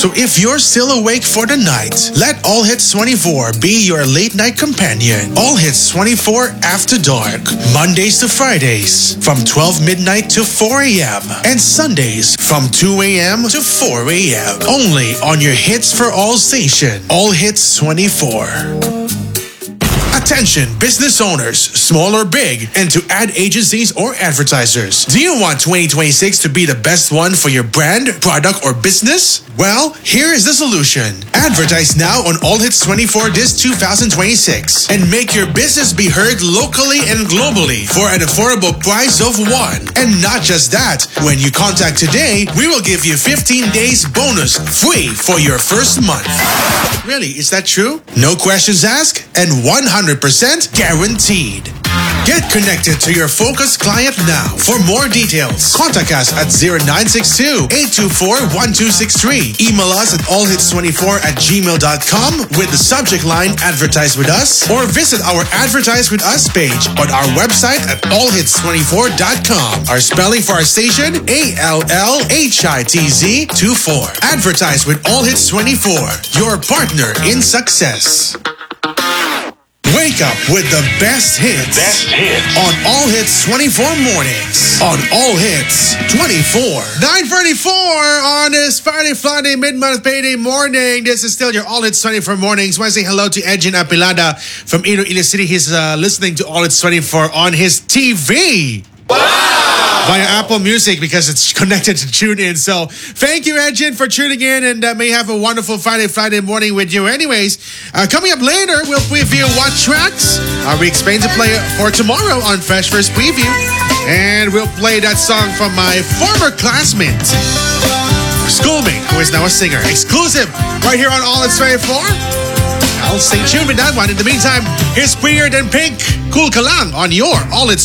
So if you're still awake for the night, let All Hits 24 be your late night companion. All Hits 24 After Dark. Mondays to Fridays from 12 midnight to 4 a.m. And Sundays from 2 a.m. to 4 a.m. Only on your Hits for All station. All Hits 24. Attention business owners, small or big, and to ad agencies or advertisers. Do you want 2026 to be the best one for your brand, product, or business? Well, here is the solution. Advertise now on All Hits 24 this 2026 and make your business be heard locally and globally for an affordable price of one. And not just that, when you contact today, we will give you 15 days bonus free for your first month. Really, is that true? No questions asked and 100% guaranteed. Get connected to your focus client now. For more details, contact us at 0962-824-1263. Email us at allhits24@gmail.com with the subject line Advertise With Us, or visit our Advertise With Us page on our website at allhits24.com. Our spelling for our station, ALLHITZ24. Advertise with All Hits 24, your partner in success. Wake up with the best hits. On All Hits 24 mornings. On All Hits 24. 9:34 on this Friday, mid-month payday morning. This is still your All Hits 24 mornings. I want to say hello to Edgin Apilada from Iloilo City. He's listening to All Hits 24 on his TV. Wow! Via Apple Music because it's connected to TuneIn. So thank you, Edgin, for tuning in, and may have a wonderful Friday morning with you. Anyways, coming up later, we'll preview what tracks we explain to play for tomorrow on Fresh First Preview. And we'll play that song from my former classmate, schoolmate, who is now a singer. Exclusive right here on All Hits 24. I'll stay tuned with that one. In the meantime, here's Prettier Than Pink, Cool Ka Lang on your All Hits